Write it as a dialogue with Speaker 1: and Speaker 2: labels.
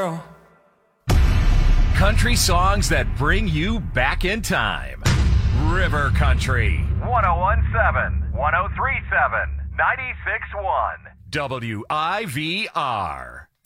Speaker 1: girl.
Speaker 2: Country songs that bring you back in time. River Country.
Speaker 3: 1017, 1037, 96.1.
Speaker 2: WIVR.